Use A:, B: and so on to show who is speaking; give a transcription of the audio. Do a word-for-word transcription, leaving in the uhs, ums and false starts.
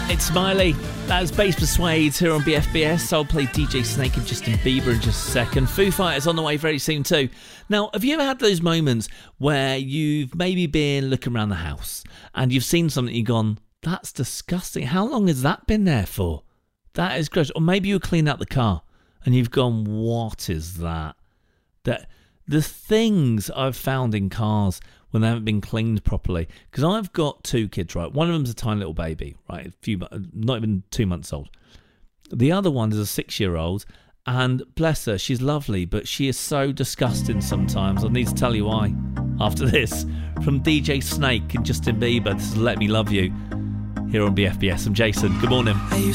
A: It's Smiley. That's Bass Persuades here on B F B S. I'll play D J Snake and Justin Bieber in just a second. Foo Fighters on the way very soon too. Now, have you ever had those moments where you've maybe been looking around the house and you've seen something and you've gone, that's disgusting. How long has that been there for? That is gross. Or maybe you clean out the car and you've gone, what is that? That the things I've found in cars when they haven't been cleaned properly. Because I've got two kids, right? One of them's a tiny little baby, right? A few, not even two months old. The other one is a six-year-old, and bless her, she's lovely, but she is so disgusting sometimes. I need to tell you why after this. From D J Snake and Justin Bieber, this is Let Me Love You here on B F B S. I'm Jason. Good morning.
B: I used